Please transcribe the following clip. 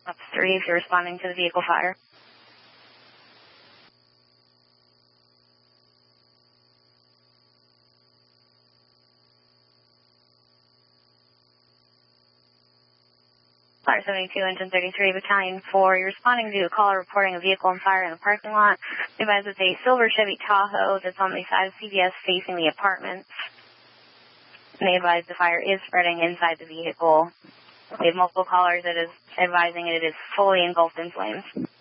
That's 3 if you're responding to the vehicle fire. Fire 72, engine 33, battalion 4. You're responding to a caller reporting a vehicle on fire in the parking lot. We advise it's a silver Chevy Tahoe that's on the side of CVS facing the apartments. And they advise the fire is spreading inside the vehicle. We have multiple callers that is advising it is fully engulfed in flames.